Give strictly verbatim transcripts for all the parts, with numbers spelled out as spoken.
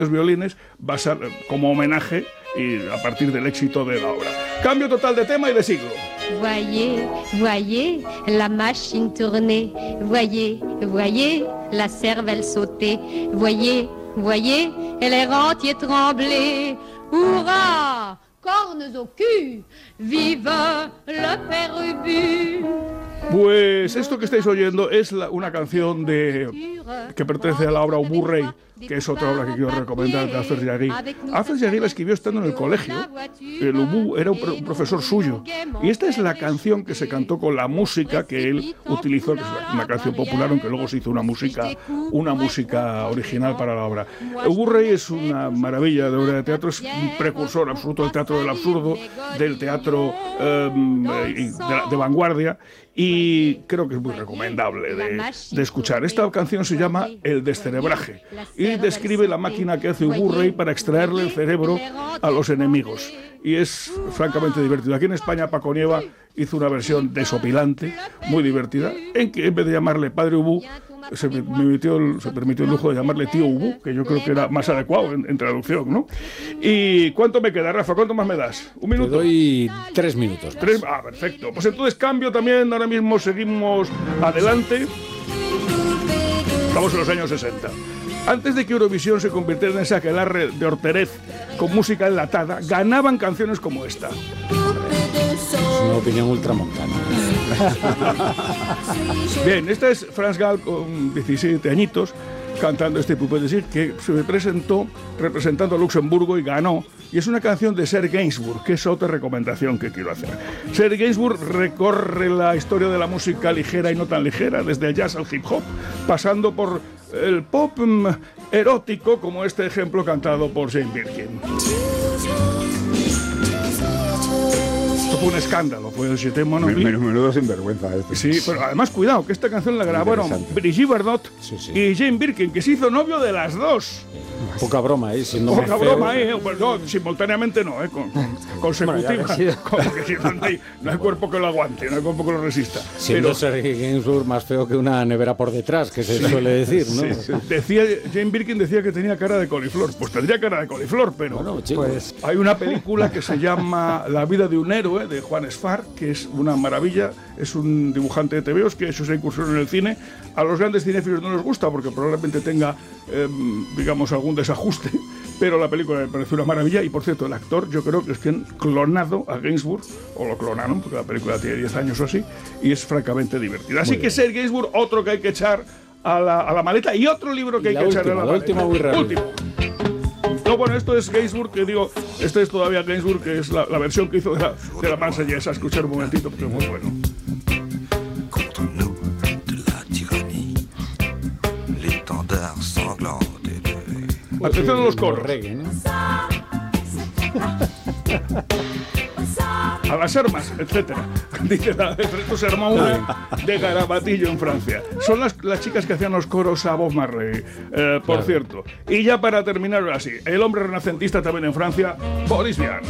los violines va a ser como homenaje y a partir del éxito de la obra. Cambio total de tema y de siglo. Voyez, voyez la machine tourner, voyez, voyez la cervelle sauter, voyez, voyez les rentiers trembler. Hurrah, cornes au cul, vive le père Ubu. Pues esto que estáis oyendo es la, una canción de que pertenece a la obra Ubu Rey, que es otra obra que quiero recomendar de Alfred Jarry. Alfred Jarry la escribió estando en el colegio. El Ubu era un, pro, un profesor suyo. Y esta es la canción que se cantó con la música que él utilizó, que es una canción popular, aunque luego se hizo una música, una música original para la obra. Ubu Rey es una maravilla de obra de teatro, es un precursor absoluto del teatro del absurdo, del teatro um, de, de vanguardia. Y creo que es muy recomendable de, de escuchar. Esta canción se llama El descerebraje y describe la máquina que hace Ubu Rey para extraerle el cerebro a los enemigos. Y es francamente divertido. Aquí en España Paco Nieva hizo una versión desopilante, muy divertida, en que en vez de llamarle Padre Ubu, se permitió, el, se permitió el lujo de llamarle Tío Ubu, que yo creo que era más adecuado en, en traducción, ¿no? ¿Y cuánto me queda, Rafa? ¿Cuánto más me das? ¿Un minuto? Te doy tres minutos. ¿Tres? Ah, perfecto. Pues entonces cambio también, ahora mismo seguimos adelante. Estamos en los años sesenta. Antes de que Eurovisión se convirtiera en ese aquelarre de Horterez con música enlatada, ganaban canciones como esta. Es una opinión ultramontana. Bien, esta es Franz Gall con diecisiete añitos cantando este Poupée de Cire, que se presentó representando a Luxemburgo y ganó. Y es una canción de Serge Gainsbourg, que es otra recomendación que quiero hacer. Serge Gainsbourg recorre la historia de la música ligera y no tan ligera, desde el jazz al hip hop, pasando por el pop mm, erótico, como este ejemplo cantado por Jane Birkin. Fue un escándalo, fue el Je t'aime mon ami. Menudo sinvergüenza este. Sí, pero además cuidado, que esta canción la grabaron Brigitte Bardot sí, sí. y Jane Birkin, que se hizo novio de las dos. Poca broma, ¿eh? Siendo Poca muy feo. broma, ¿eh? Pues no, simultáneamente no, ¿eh? Con, con, consecutiva. Bueno, como que si no, hay, no hay cuerpo que lo aguante, no hay cuerpo que lo resista. Siendo pero, Serge Gainsbourg más feo que una nevera por detrás, que se sí, suele decir, ¿no? Sí, sí. Decía, Jane Birkin decía que tenía cara de coliflor. Pues tendría cara de coliflor, pero bueno, chicos, pues, hay una película que se llama La vida de un héroe, de Juan Sfar, que es una maravilla. Es un dibujante de tebeos que ha hecho esa incursión en el cine. A los grandes cinéfilos no les gusta porque probablemente tenga, eh, digamos, algún desajuste, pero la película me pareció una maravilla. Y por cierto, el actor, yo creo que es quien clonado a Gainsbourg, o lo clonaron, porque la película tiene diez años o así, y es francamente divertida. Así que Serge Gainsbourg, otro que hay que echar a la, a la maleta, y otro libro que hay que última, echar a la, la maleta. Última muy rápido. Último. No, bueno, esto es Gainsbourg, que digo, este es todavía Gainsbourg, que es la, la versión que hizo de la, de la Marseillaise. A escuchar un momentito, porque es muy bueno. Atención a los coros. Reggae, ¿no? A las armas, etcétera. Dice la de Freto Sermón de Garabatillo en Francia. Son las, las chicas que hacían los coros a Bob Marley, eh, por claro. cierto. Y ya para terminar así, el hombre renacentista también en Francia, Boris Vian.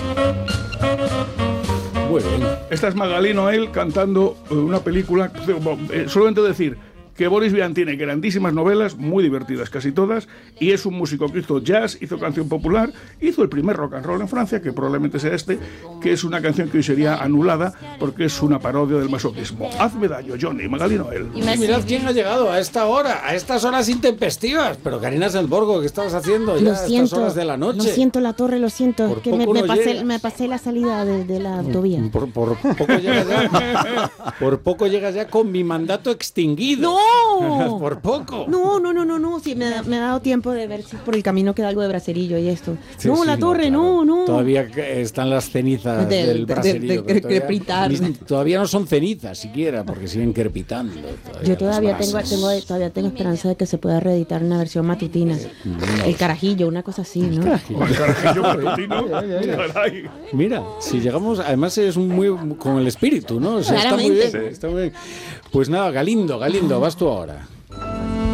Muy bien. Esta es Magali Noel cantando una película, eh, solamente decir que Boris Vian tiene grandísimas novelas, muy divertidas casi todas, y es un músico que hizo jazz, hizo canción popular, hizo el primer rock and roll en Francia, que probablemente sea este, que es una canción que hoy sería anulada porque es una parodia del masoquismo. Hazme daño, Johnny, Magali Noel. Y mirad quién ha llegado a esta hora, a estas horas intempestivas. Pero Karina Selborgo, ¿qué estabas haciendo ya a estas horas de la noche? Lo siento, La Torre, lo siento, por que me, no me, pasé, me pasé la salida de, de la autovía. Por, por, poco llegas ya, por poco llegas ya con mi mandato extinguido. ¡No! Por poco. No, no, no, no, no. Sí, me, ha, me ha dado tiempo de ver si por el camino queda algo de braserillo y esto. Sí, no, sí, La Torre, no, claro. no. Todavía están las cenizas de, del braserillo. De, de, de, todavía, ni, todavía no son cenizas siquiera, porque siguen crepitando. Todavía Yo todavía tengo, tengo, todavía tengo esperanza de que se pueda reeditar una versión matutina. No. El carajillo, una cosa así, ¿no? El carajillo matutino. Mira, si llegamos, además es un muy con el espíritu, ¿no? O sea, está muy bien, está muy bien. Pues nada, Galindo, Galindo, vas tú ahora.